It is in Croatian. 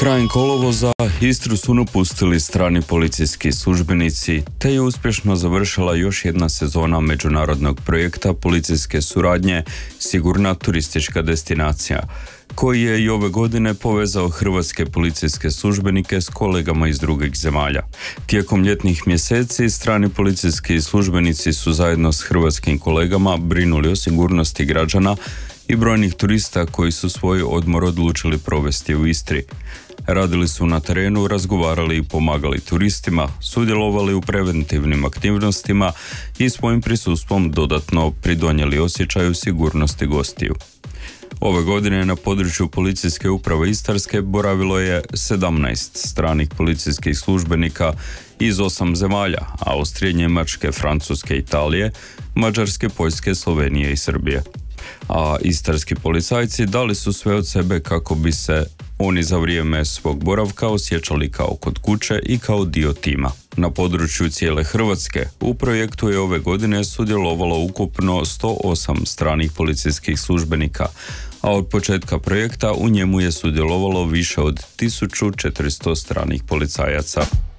Krajem kolovoza Istru su napustili strani policijski službenici, te je uspješno završila još jedna sezona međunarodnog projekta policijske suradnje Sigurna turistička destinacija, koji je i ove godine povezao hrvatske policijske službenike s kolegama iz drugih zemalja. Tijekom ljetnih mjeseci strani policijski službenici su zajedno s hrvatskim kolegama brinuli o sigurnosti građana i brojnih turista koji su svoj odmor odlučili provesti u Istri. Radili su na terenu, razgovarali i pomagali turistima, sudjelovali u preventivnim aktivnostima i svojim prisustvom dodatno pridonijeli osjećaju sigurnosti gostiju. Ove godine na području policijske uprave Istarske boravilo je 17 stranih policijskih službenika iz 8 zemalja: Austrije, Njemačke, Francuske, Italije, Mađarske, Poljske, Slovenije i Srbije. A istarski policajci dali su sve od sebe kako bi se oni za vrijeme svog boravka osjećali kao kod kuće i kao dio tima. Na području cijele Hrvatske u projektu je ove godine sudjelovalo ukupno 108 stranih policijskih službenika, a od početka projekta u njemu je sudjelovalo više od 1400 stranih policajaca.